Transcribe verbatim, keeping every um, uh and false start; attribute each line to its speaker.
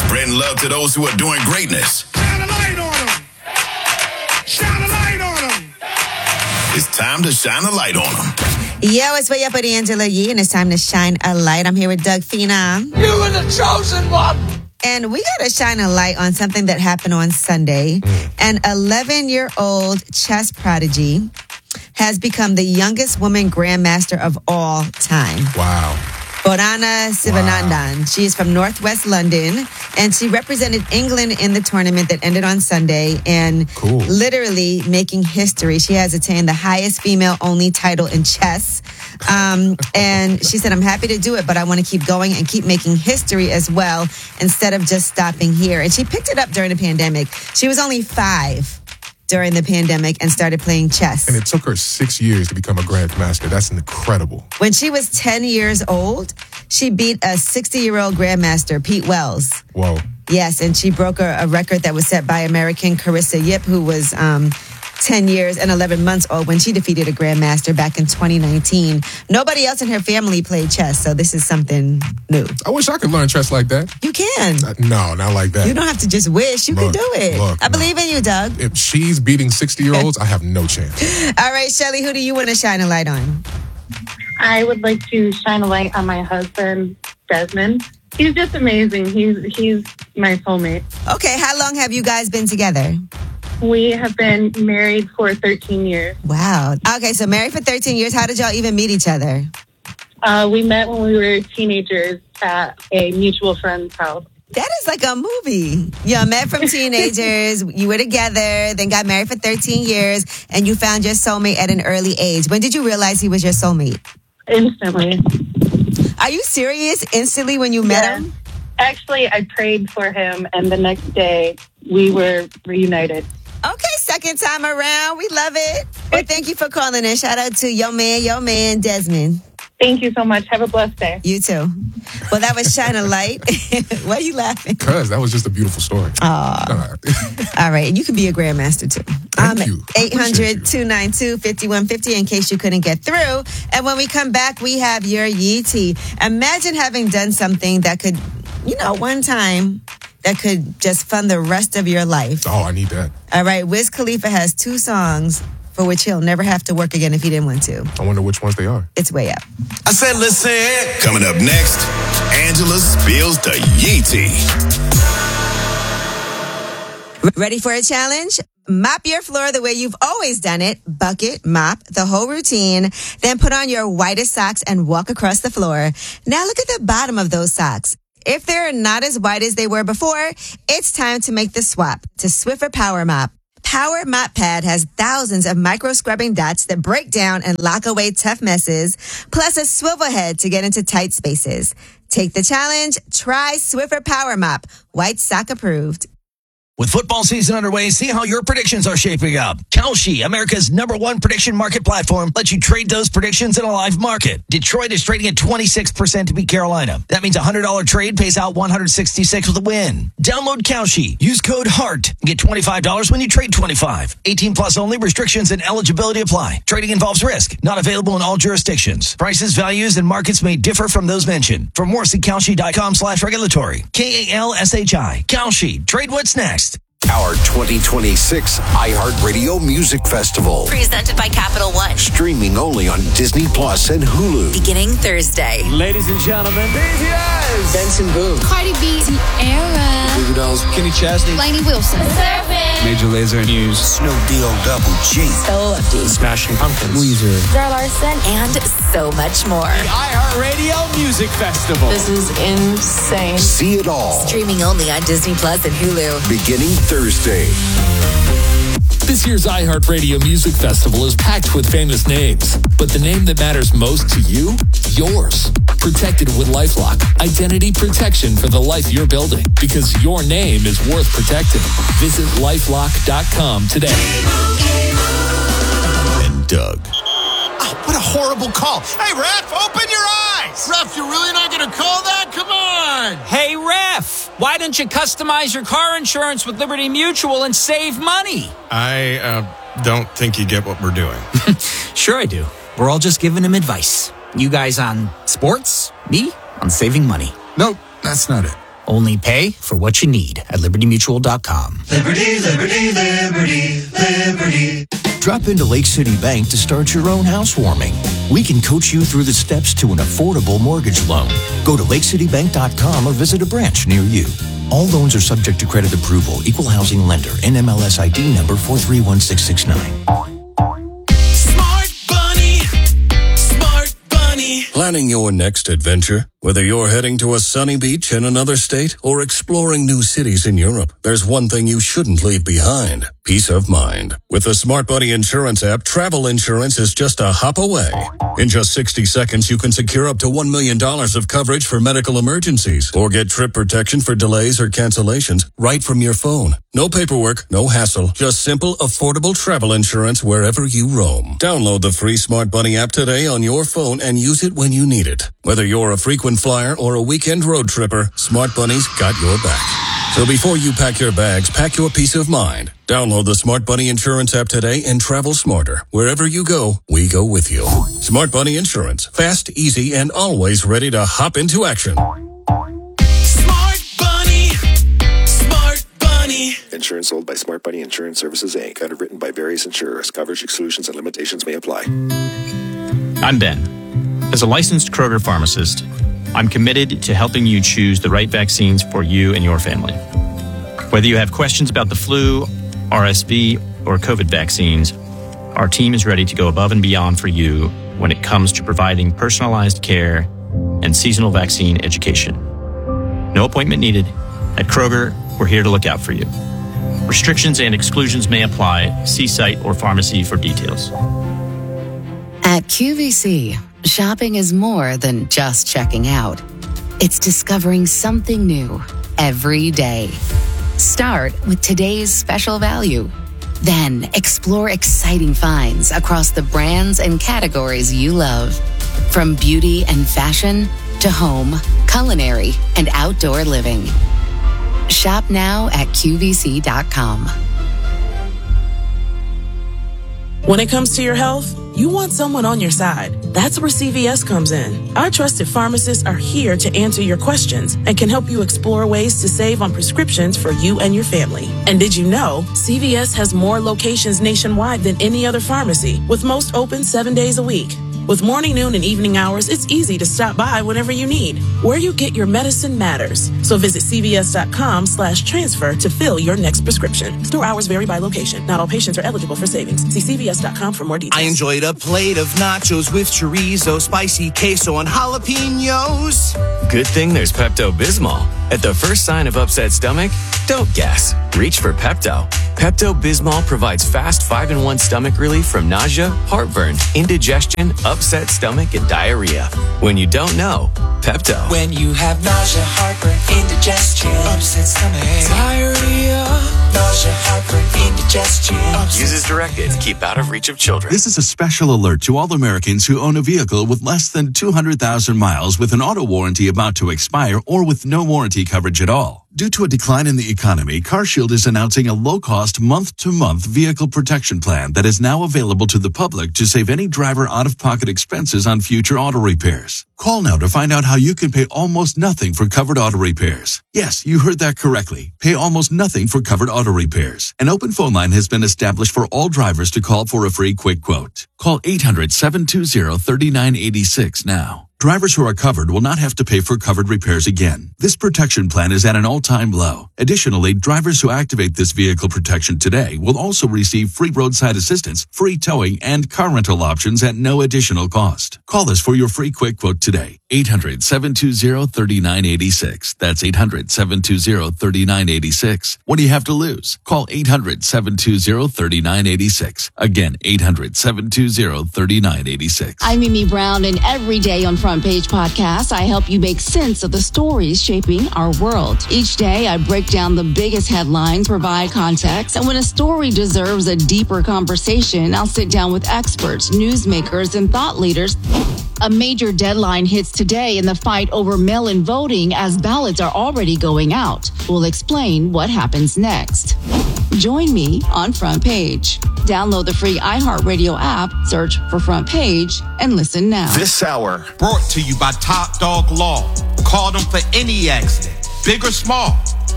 Speaker 1: Spreading love to those who are doing greatness.
Speaker 2: Shine a light on them. Shine a light on them.
Speaker 1: It's time to shine a light on them.
Speaker 3: Yo, it's Way Up with Angela Yee, and it's time to shine a light. I'm here with Doug Phenom.
Speaker 4: You are the chosen one.
Speaker 3: And we got to shine a light on something that happened on Sunday. Mm. An eleven-year-old chess prodigy has become the youngest woman grandmaster of all time.
Speaker 5: Wow.
Speaker 3: Borana Sivanandan. Wow. She is from Northwest London, and she represented England in the tournament that ended on Sunday, and
Speaker 5: cool.
Speaker 3: literally making history. She has attained the highest female-only title in chess. Um, and she said, I'm happy to do it, but I want to keep going and keep making history as well instead of just stopping here. And she picked it up during the pandemic. She was only five during the pandemic and started playing chess.
Speaker 5: And it took her six years to become a grandmaster. That's incredible.
Speaker 3: When she was ten years old, she beat a sixty-year-old grandmaster, Pete Wells.
Speaker 5: Whoa.
Speaker 3: Yes, and she broke a, a record that was set by American Carissa Yip, who was um, ten years and eleven months old when she defeated a grandmaster back in twenty nineteen. Nobody else in her family played chess, so this is something new.
Speaker 5: I wish I could learn chess like that.
Speaker 3: You can.
Speaker 5: Uh, no, not like that.
Speaker 3: You don't have to just wish. You
Speaker 5: look,
Speaker 3: can do it.
Speaker 5: Look,
Speaker 3: I believe no. in you, Doug.
Speaker 5: If she's beating sixty-year-olds, I have no chance.
Speaker 3: All right, Shelly, who do you want to shine a light on?
Speaker 6: I would like to shine a light on my husband, Desmond. He's just amazing. He's he's my soulmate.
Speaker 3: Okay, how long have you guys been together?
Speaker 6: We have been married for thirteen years.
Speaker 3: Wow. Okay, so married for thirteen years. How did y'all even meet each other?
Speaker 6: Uh, we met when we were teenagers at a mutual friend's house.
Speaker 3: That is like a movie. Y'all met from teenagers, you were together, then got married for thirteen years, and you found your soulmate at an early age. When did you realize he was your soulmate?
Speaker 6: Instantly.
Speaker 3: Are you serious? Instantly when you met
Speaker 6: yeah.
Speaker 3: him?
Speaker 6: Actually, I prayed for him, and the next day we were reunited.
Speaker 3: Okay, second time around. We love it. Well, thank you for calling in. Shout out to your man, your man, Desmond.
Speaker 6: Thank you so much. Have a blessed day.
Speaker 3: You too. Well, that was Shine a Light. Why are you laughing?
Speaker 5: Because that was just a beautiful story.
Speaker 3: Aww. All right. You can be a grandmaster too.
Speaker 5: Thank um, you.
Speaker 3: eight hundred, two nine two, five one five zero in case you couldn't get through. And when we come back, we have your Yee tea. Imagine having done something that could, you know, one time that could just fund the rest of your life.
Speaker 5: Oh, I need that.
Speaker 3: All right. Wiz Khalifa has two songs for which he'll never have to work again if he didn't want to.
Speaker 5: I wonder which ones they are.
Speaker 3: It's Way Up.
Speaker 1: I said, listen. Coming up next, Angela spills the Yee tea.
Speaker 3: Ready for a challenge? Mop your floor the way you've always done it. Bucket, mop, the whole routine. Then put on your whitest socks and walk across the floor. Now look at the bottom of those socks. If they're not as white as they were before, it's time to make the swap to Swiffer Power Mop. Power Mop Pad has thousands of micro scrubbing dots that break down and lock away tough messes, plus a swivel head to get into tight spaces. Take the challenge. Try Swiffer Power Mop. White sock approved.
Speaker 7: With football season underway, see how your predictions are shaping up. Kalshi, America's number one prediction market platform, lets you trade those predictions in a live market. Detroit is trading at twenty-six percent to beat Carolina. That means a one hundred dollars trade pays out one hundred sixty-six with a win. Download Kalshi. Use code HEART and get twenty-five dollars when you trade twenty-five. eighteen plus only. Restrictions and eligibility apply. Trading involves risk. Not available in all jurisdictions. Prices, values, and markets may differ from those mentioned. For more, see Kalshi.com slash regulatory. K A L S H I. Kalshi. Trade what's next.
Speaker 8: Our twenty twenty-six iHeartRadio Music Festival.
Speaker 9: Presented by Capital One.
Speaker 8: Streaming only on Disney Plus and Hulu.
Speaker 9: Beginning Thursday.
Speaker 4: Ladies and gentlemen, B T S.
Speaker 10: Benson Boone.
Speaker 11: Cardi B. Tierra.
Speaker 10: Baby Dolls. Kenny Chesney.
Speaker 11: Lainey Wilson.
Speaker 10: Surfing. Major Lazer. News.
Speaker 8: Snoop D-O Double G.
Speaker 9: So Lefty.
Speaker 10: Smashing Pumpkins.
Speaker 8: Weezer.
Speaker 9: Zara Larson. And so much more.
Speaker 4: The iHeartRadio Music Festival.
Speaker 11: This is insane.
Speaker 8: See it all.
Speaker 9: Streaming only on Disney Plus and Hulu.
Speaker 8: Beginning Thursday.
Speaker 12: This year's iHeartRadio Music Festival is packed with famous names, but the name that matters most to you, yours. Protected with LifeLock, identity protection for the life you're building, because your name is worth protecting. Visit lifelock dot com today.
Speaker 1: And Doug.
Speaker 2: Oh, what a horrible call. Hey, ref, open your eyes. Ref, you're really not going to call that? Come on.
Speaker 4: Hey, ref, why don't you customize your car insurance with Liberty Mutual and save money?
Speaker 13: I uh, don't think you get what we're doing.
Speaker 4: Sure I do. We're all just giving him advice. You guys on sports, me on saving money.
Speaker 13: Nope, that's not it.
Speaker 4: Only pay for what you need at liberty mutual dot com.
Speaker 14: Liberty, liberty, liberty, liberty.
Speaker 15: Drop into Lake City Bank to start your own housewarming. We can coach you through the steps to an affordable mortgage loan. Go to lake city bank dot com or visit a branch near you. All loans are subject to credit approval. Equal housing lender. N M L S I D number four three one six six nine.
Speaker 14: Smart Bunny. Smart Bunny.
Speaker 16: Planning your next adventure? Whether you're heading to a sunny beach in another state or exploring new cities in Europe, there's one thing you shouldn't leave behind: peace of mind. With the Smart Bunny Insurance app, travel insurance is just a hop away. In just sixty seconds, you can secure up to one million dollars of coverage for medical emergencies or get trip protection for delays or cancellations right from your phone. No paperwork, no hassle, just simple, affordable travel insurance wherever you roam. Download the free Smart Bunny app today on your phone and use it when you need it. Whether you're a frequent flyer or a weekend road tripper, Smart Bunny's got your back. So before you pack your bags, pack your peace of mind. Download the Smart Bunny Insurance app today and travel smarter. Wherever you go, we go with you. Smart Bunny Insurance. Fast, easy, and always ready to hop into action.
Speaker 14: Smart Bunny. Smart Bunny.
Speaker 8: Insurance sold by Smart Bunny Insurance Services, Incorporated. Underwritten by various insurers. Coverage exclusions and limitations may apply.
Speaker 17: I'm Ben. As a licensed Kroger pharmacist, I'm committed to helping you choose the right vaccines for you and your family. Whether you have questions about the flu, R S V, or COVID vaccines, our team is ready to go above and beyond for you when it comes to providing personalized care and seasonal vaccine education. No appointment needed. At Kroger, we're here to look out for you. Restrictions and exclusions may apply. See site or pharmacy for details.
Speaker 18: At Q V C, shopping is more than just checking out. It's discovering something new every day. Start with today's special value. Then explore exciting finds across the brands and categories you love. From beauty and fashion to home, culinary, and outdoor living. Shop now at Q V C dot com.
Speaker 19: When it comes to your health, you want someone on your side. That's where C V S comes in. Our trusted pharmacists are here to answer your questions and can help you explore ways to save on prescriptions for you and your family. And did you know C V S has more locations nationwide than any other pharmacy, with most open seven days a week? With morning, noon, and evening hours, it's easy to stop by whenever you need. Where you get your medicine matters. So visit cvs.com slash transfer to fill your next prescription. Store hours vary by location. Not all patients are eligible for savings. See c v s dot com for more details.
Speaker 20: I enjoyed a plate of nachos with chorizo, spicy queso, and jalapenos.
Speaker 21: Good thing there's Pepto-Bismol. At the first sign of upset stomach, don't guess. Reach for Pepto. Pepto-Bismol provides fast five in one stomach relief from nausea, heartburn, indigestion, upset stomach, and diarrhea. When you don't know, Pepto.
Speaker 14: When you have nausea, heartburn, indigestion, upset stomach, diarrhea, nausea, heartburn, indigestion.
Speaker 21: Use as directed to keep out of reach of children.
Speaker 22: This is a special alert to all Americans who own a vehicle with less than two hundred thousand miles with an auto warranty about to expire or with no warranty coverage at all. Due to a decline in the economy, CarShield is announcing a low-cost, month-to-month vehicle protection plan that is now available to the public to save any driver out-of-pocket expenses on future auto repairs. Call now to find out how you can pay almost nothing for covered auto repairs. Yes, you heard that correctly. Pay almost nothing for covered auto repairs. An open phone line has been established for all drivers to call for a free quick quote. Call eight hundred, seven two zero, three nine eight six now. Drivers who are covered will not have to pay for covered repairs again. This protection plan is at an all-time low. Additionally, drivers who activate this vehicle protection today will also receive free roadside assistance, free towing, and car rental options at no additional cost. Call us for your free quick quote today. eight hundred, seven two zero, three nine eight six. That's eight hundred, seven two zero, three nine eight six. What do you have to lose? Call eight hundred, seven two zero, three nine eight six. Again, eight hundred, seven two zero, three nine eight six.
Speaker 11: I'm Mimi Brown, and every day on Front Page Podcast, I help you make sense of the stories shaping our world. Each day, I break down the biggest headlines, provide context, and when a story deserves a deeper conversation, I'll sit down with experts, newsmakers, and thought leaders. A major deadline hits today in the fight over mail-in voting as ballots are already going out. We'll explain what happens next. Join me on Front Page. Download the free iHeartRadio app, search for Front Page, and listen now.
Speaker 23: This hour brought to you by Top Dog Law. Call them for any accident.
Speaker 5: big or small.